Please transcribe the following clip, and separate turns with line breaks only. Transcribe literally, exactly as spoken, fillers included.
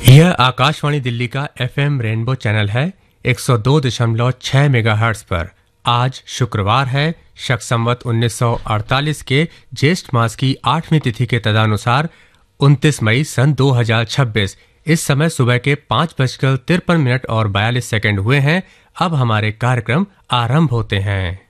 यह आकाशवाणी दिल्ली का FM rainbow channel है एक सौ दो दशमलव छह मेगाहर्ट्ज पर। आज शुक्रवार है, शक संवत उन्नीस सौ अड़तालीस के ज्येष्ठ मास की आठवीं तिथि के तदनुसार उनतीस मई सन दो हज़ार छब्बीस। इस समय सुबह के पाँच बजकर तिरपन मिनट और बयालीस सेकंड हुए हैं। अब हमारे कार्यक्रम आरंभ होते हैं।